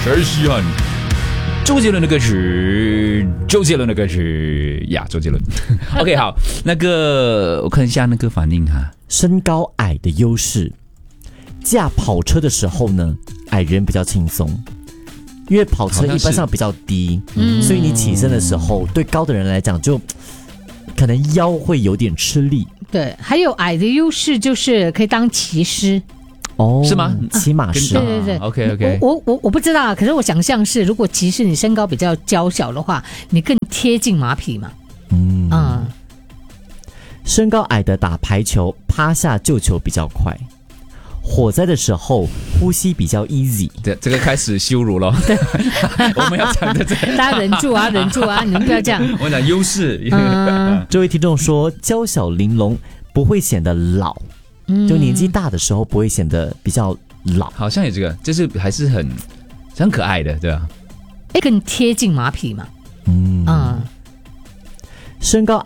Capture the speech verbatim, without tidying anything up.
谁稀罕？周杰伦的歌曲，周杰伦的歌曲呀，周杰伦。OK， 好，那个我看一下那个反应哈。 身高矮的优势，驾跑车的时候呢，矮人比较轻松，因为跑车一般上比较低，所以你起身的时候，对高的人来讲就可能腰会有点吃力。 对，还有矮的优势就是可以当骑师。 哦， 是吗？ 骑马师， 对对对 ，OK OK。 我我我不知道，可是我想象是，如果骑士你身高比较娇小的话，你更贴近马匹嘛。 嗯嗯， 身高矮的打排球，趴下救球比较快。火灾的时候呼吸比较 easy。 这这个开始羞辱了。我们要讲的这个， 大家忍住啊，忍住啊，你们不要这样。 我讲优势。 嗯、 这位听众说，娇小玲珑，不会显得老。就年纪大的时候不会显得比较老， 好像有这个，就是还是很很可爱的，对吧？ 更贴近马匹嘛。 嗯嗯， 身高